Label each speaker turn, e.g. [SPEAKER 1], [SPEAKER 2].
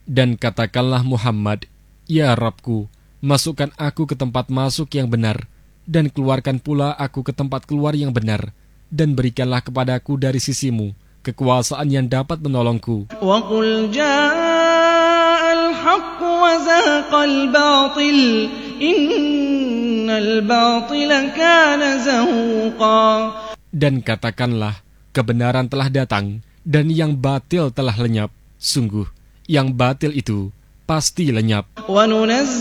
[SPEAKER 1] Dan katakanlah Muhammad, ya Rabbku, masukkan aku ke tempat masuk yang benar, dan keluarkan pula aku ke tempat keluar yang benar, dan berikanlah kepadaku dari sisimu kekuasaan yang dapat menolongku.
[SPEAKER 2] وَقُلْ جَاءَ الْحَقُّ وَزَهَقَ الْبَاطِلُ إِنَّ الْبَاطِلَ كَانَ زَهُوقًا. Dan
[SPEAKER 1] katakanlah, kebenaran telah datang, dan yang batil telah lenyap. Sungguh, yang batil itu pasti lenyap.